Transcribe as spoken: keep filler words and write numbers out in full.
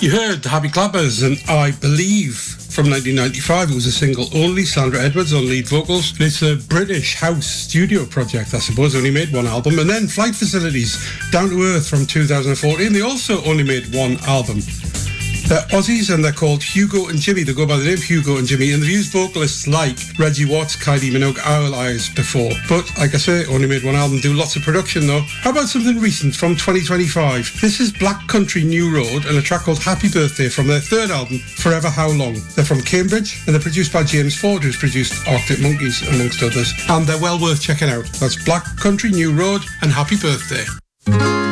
You heard the Happy Clappers and I Believe from nineteen ninety-five. It was a single only, Sandra Edwards on lead vocals. And it's a British house studio project, I suppose. Only made one album. And then Flight Facilities, Down to Earth from two thousand fourteen. They also only made one album. They're Aussies and they're called Hugo and Jimmy. They go by the name Hugo and Jimmy, and they've used vocalists like Reggie Watts, Kylie Minogue, Owl Eyes before. But, like I say, only made one album, do lots of production though. How about something recent from twenty twenty-five? This is Black Country New Road and a track called Happy Birthday from their third album, Forever How Long. They're from Cambridge and they're produced by James Ford, who's produced Arctic Monkeys, amongst others. And they're well worth checking out. That's Black Country New Road and Happy Birthday.